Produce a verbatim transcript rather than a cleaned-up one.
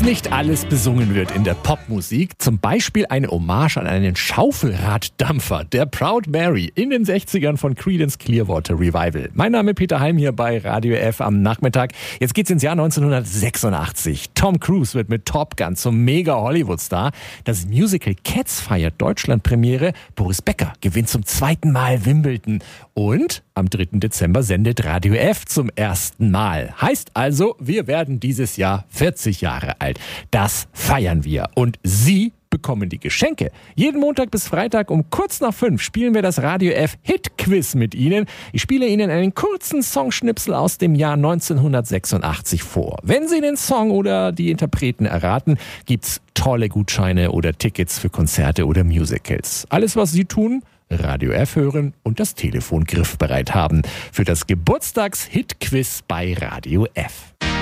nicht alles besungen wird in der Popmusik, zum Beispiel eine Hommage an einen Schaufelraddampfer, der Proud Mary in den sechzigern von Creedence Clearwater Revival. Mein Name ist Peter Heim hier bei Radio F am Nachmittag. Jetzt geht's ins Jahr neunzehnhundertsechsundachtzig. Tom Cruise wird mit Top Gun zum Mega-Hollywood-Star. Das Musical Cats feiert Deutschlandpremiere. Boris Becker gewinnt zum zweiten Mal Wimbledon. Und am dritten Dezember sendet Radio F zum ersten Mal. Heißt also, wir werden dieses Jahr vierzig Jahre alt. Das feiern wir. Und Sie bekommen die Geschenke. Jeden Montag bis Freitag um kurz nach fünf spielen wir das Radio F Hit Quiz mit Ihnen. Ich spiele Ihnen einen kurzen Songschnipsel aus dem Jahr neunzehnhundertsechsundachtzig vor. Wenn Sie den Song oder die Interpreten erraten, gibt's tolle Gutscheine oder Tickets für Konzerte oder Musicals. Alles, was Sie tun: Radio F hören und das Telefon griffbereit haben für das Geburtstags-Hit-Quiz bei Radio F.